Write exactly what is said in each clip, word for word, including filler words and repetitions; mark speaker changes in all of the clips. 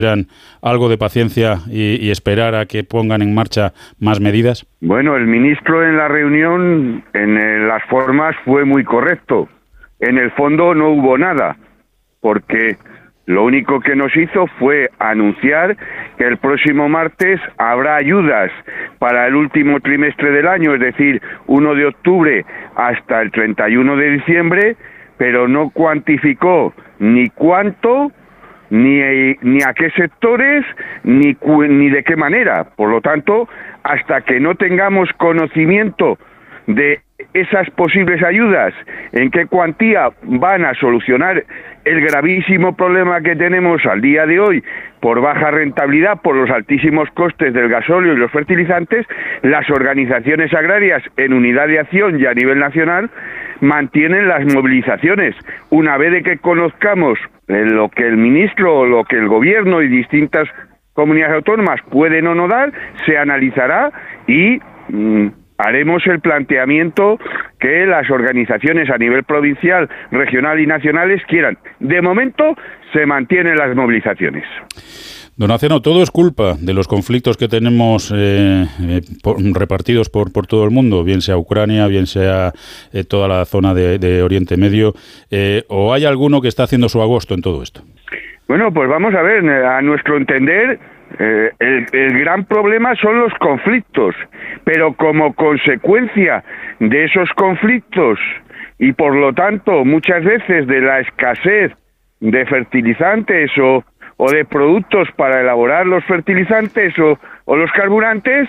Speaker 1: algo de paciencia y, y esperar a que pongan en marcha más medidas?
Speaker 2: Bueno, el ministro en la reunión, en el, las formas, fue muy correcto. En el fondo no hubo nada, porque lo único que nos hizo fue anunciar que el próximo martes habrá ayudas para el último trimestre del año, es decir, uno de octubre hasta el treinta y uno de diciembre, pero no cuantificó ni cuánto, ni, ni a qué sectores, ni, ni de qué manera. Por lo tanto, hasta que no tengamos conocimiento de esas posibles ayudas, en qué cuantía van a solucionar el gravísimo problema que tenemos al día de hoy por baja rentabilidad, por los altísimos costes del gasóleo y los fertilizantes, las organizaciones agrarias en unidad de acción y a nivel nacional mantienen las movilizaciones. Una vez de que conozcamos lo que el ministro o lo que el gobierno y distintas comunidades autónomas pueden o no dar, se analizará y mmm, haremos el planteamiento que las organizaciones a nivel provincial, regional y nacionales quieran. De momento se mantienen las movilizaciones.
Speaker 1: Don Aciano, todo es culpa de los conflictos que tenemos eh, eh, por, repartidos por, por todo el mundo, bien sea Ucrania, bien sea eh, toda la zona de, de Oriente Medio, eh, ¿o hay alguno que está haciendo su agosto en todo esto?
Speaker 2: Bueno, pues vamos a ver, a nuestro entender, eh, el, el gran problema son los conflictos, pero como consecuencia de esos conflictos y por lo tanto muchas veces de la escasez de fertilizantes o o de productos para elaborar los fertilizantes o, o los carburantes,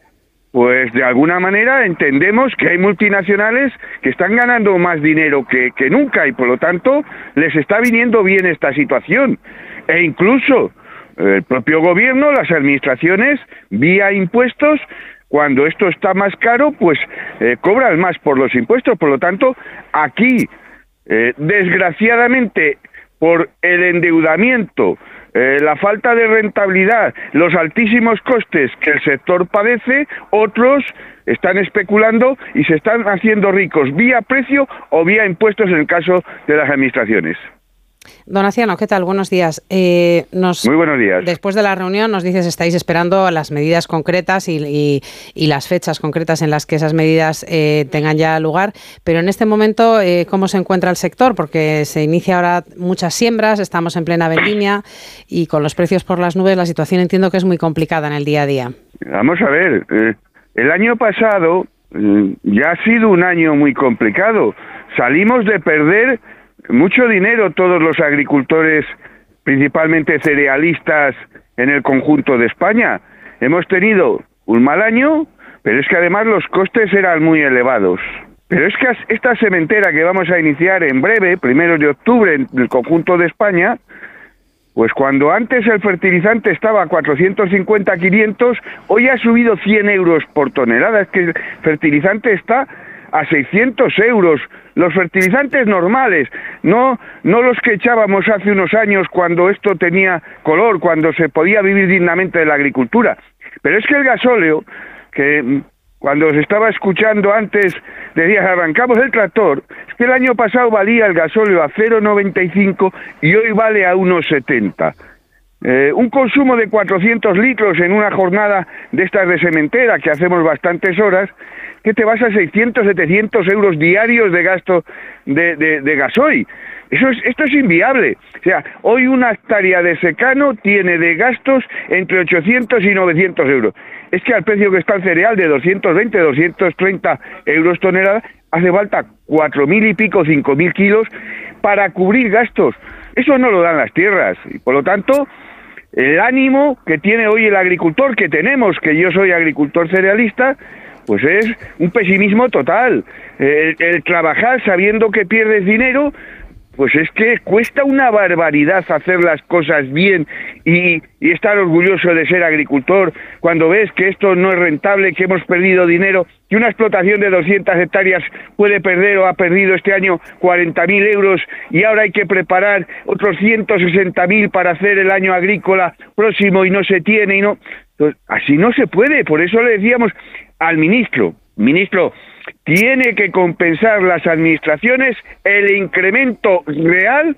Speaker 2: pues de alguna manera entendemos que hay multinacionales que están ganando más dinero que, que nunca y por lo tanto les está viniendo bien esta situación. E incluso el propio gobierno, las administraciones, vía impuestos, cuando esto está más caro, pues eh, cobran más por los impuestos. Por lo tanto, aquí, eh, desgraciadamente, por el endeudamiento, Eh, la falta de rentabilidad, los altísimos costes que el sector padece, otros están especulando y se están haciendo ricos vía precio o vía impuestos en el caso de las administraciones.
Speaker 3: Don Aciano, ¿qué tal? Buenos días. Eh, nos,
Speaker 2: Muy buenos días.
Speaker 3: Después de la reunión nos dices estáis esperando las medidas concretas y, y, y las fechas concretas en las que esas medidas eh, tengan ya lugar, pero en este momento, eh, ¿cómo se encuentra el sector? Porque se inicia ahora muchas siembras, estamos en plena vendimia y con los precios por las nubes la situación entiendo que es muy complicada en el día a día.
Speaker 2: Vamos a ver, eh, el año pasado eh, ya ha sido un año muy complicado. Salimos de perder mucho dinero todos los agricultores, principalmente cerealistas, en el conjunto de España. Hemos tenido un mal año, pero es que además los costes eran muy elevados. Pero es que esta sementera que vamos a iniciar en breve, primero de octubre, en el conjunto de España, pues cuando antes el fertilizante estaba a cuatrocientos cincuenta, quinientos, hoy ha subido cien euros por tonelada. Es que el fertilizante está a seiscientos euros, los fertilizantes normales, no no los que echábamos hace unos años cuando esto tenía color, cuando se podía vivir dignamente de la agricultura. Pero es que el gasóleo, que cuando os estaba escuchando antes, decías, arrancamos el tractor, es que el año pasado valía el gasóleo a cero coma noventa y cinco y hoy vale a uno coma setenta. Eh, un consumo de cuatrocientos litros en una jornada de estas de sementera, que hacemos bastantes horas, que te vas a seiscientos, setecientos euros diarios de gasto de, de, de gasoil. Eso es, esto es inviable. O sea, hoy una hectárea de secano tiene de gastos entre ochocientos y novecientos euros. Es que al precio que está el cereal de doscientos veinte, doscientos treinta euros tonelada, hace falta cuatro mil y pico, cinco mil kilos para cubrir gastos. Eso no lo dan las tierras. Y por lo tanto, el ánimo que tiene hoy el agricultor, que tenemos, que yo soy agricultor cerealista, pues es un pesimismo total. El, el trabajar sabiendo que pierdes dinero, pues es que cuesta una barbaridad hacer las cosas bien y, y estar orgulloso de ser agricultor cuando ves que esto no es rentable, que hemos perdido dinero, que una explotación de doscientas hectáreas puede perder o ha perdido este año cuarenta mil euros y ahora hay que preparar otros ciento sesenta mil para hacer el año agrícola próximo y no se tiene y no... Entonces, así no se puede. Por eso le decíamos al ministro, ministro, tiene que compensar las administraciones el incremento real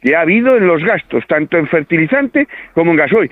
Speaker 2: que ha habido en los gastos, tanto en fertilizante como en gasoil.